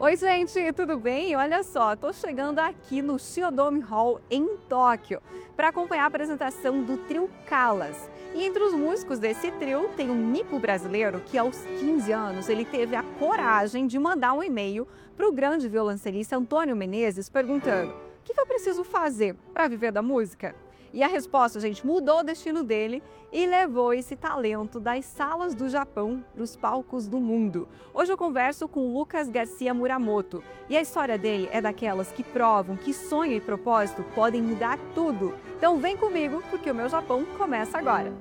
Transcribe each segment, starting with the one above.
Oi, gente, tudo bem? Olha só, tô chegando aqui no Shiodome Hall em Tóquio para acompanhar a apresentação do trio Callas. E entre os músicos desse trio tem um mico brasileiro que aos 15 anos ele teve a coragem de mandar um e-mail para o grande violoncelista Antônio Menezes perguntando: o que eu preciso fazer para viver da música? E a resposta, gente, mudou o destino dele e levou esse talento das salas do Japão para os palcos do mundo. Hoje eu converso com Lucas Garcia Muramoto e a história dele é daquelas que provam que sonho e propósito podem mudar tudo. Então vem comigo porque o meu Japão começa agora.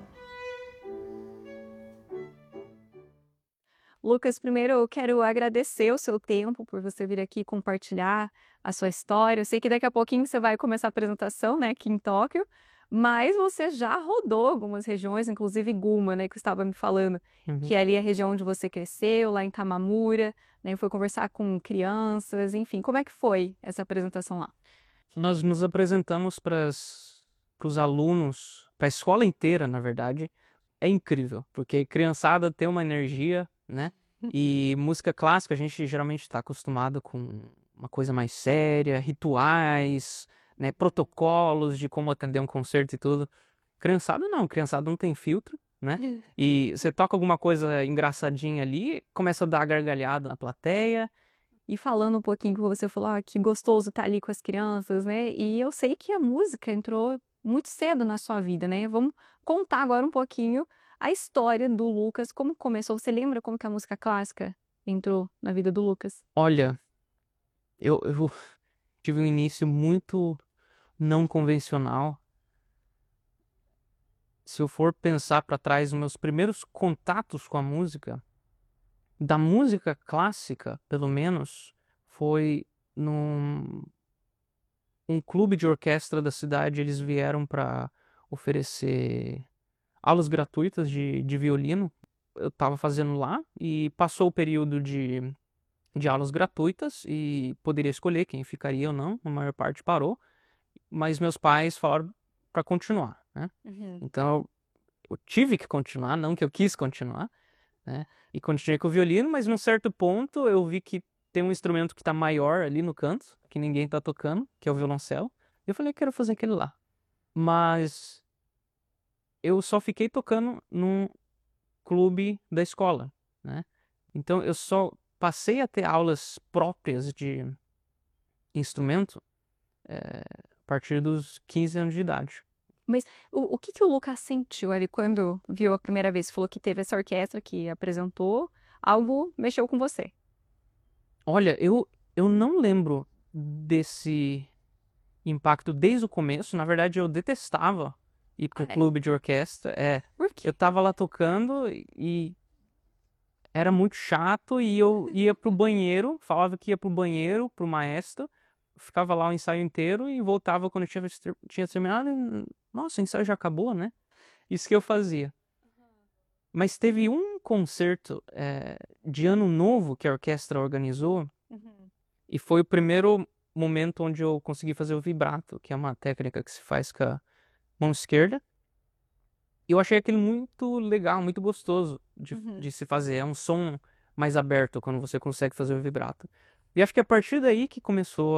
Lucas, primeiro eu quero agradecer o seu tempo por você vir aqui compartilhar a sua história. Eu sei que daqui a pouquinho você vai começar a apresentação, né, aqui em Tóquio, mas você já rodou algumas regiões, inclusive Guma, né, que você estava me falando, Uhum. que é ali a região onde você cresceu, lá em Tamamura, né, foi conversar com crianças, enfim, como é que foi essa apresentação lá? Nós nos apresentamos para os alunos, para a escola inteira, na verdade. É incrível, porque criançada tem uma energia, né? E música clássica, a gente geralmente está acostumado com uma coisa mais séria, rituais, né? Protocolos de como atender um concerto e tudo. Criançada não tem filtro, né? E você toca alguma coisa engraçadinha ali, começa a dar gargalhada na plateia. E falando um pouquinho que você falou, que gostoso estar ali com as crianças, né, e eu sei que a música entrou muito cedo na sua vida, né, vamos contar agora um pouquinho a história do Lucas, como começou, você lembra como que a música clássica entrou na vida do Lucas? Olha, eu tive um início muito não convencional. Se eu for pensar para trás, os meus primeiros contatos com a música, da música clássica, pelo menos, foi num um clube de orquestra da cidade. Eles vieram para oferecer aulas gratuitas de violino. Eu estava fazendo lá e passou o período de aulas gratuitas e poderia escolher quem ficaria ou não. A maior parte parou, mas meus pais falaram para continuar, né? Uhum. Então eu tive que continuar, não que eu quis continuar, né? E continuei com o violino, mas num certo ponto eu vi que tem um instrumento que tá maior ali no canto, que ninguém tá tocando, que é o violoncelo. Eu falei, eu quero fazer aquele lá. Mas eu só fiquei tocando num clube da escola, né? Então eu só passei a ter aulas próprias de instrumento a partir dos 15 anos de idade. Mas o que que o Lucas sentiu ali quando viu a primeira vez? Você falou que teve essa orquestra que apresentou, algo mexeu com você. Olha, eu não lembro desse impacto desde o começo. Na verdade, eu detestava ir para Ah, um é? clube de orquestra. Por quê? Eu tava lá tocando e era muito chato, e eu ia pro banheiro, falava que ia pro banheiro, pro maestro, ficava lá o ensaio inteiro e voltava quando tinha terminado. Nossa, o ensaio já acabou, né? Isso que eu fazia. Mas teve um concerto de Ano Novo que a orquestra organizou, Uhum. e foi o primeiro momento onde eu consegui fazer o vibrato, que é uma técnica que se faz com a mão esquerda. E eu achei aquilo muito legal, muito gostoso Uhum. de se fazer. É um som mais aberto quando você consegue fazer o vibrato. E acho que a partir daí que começou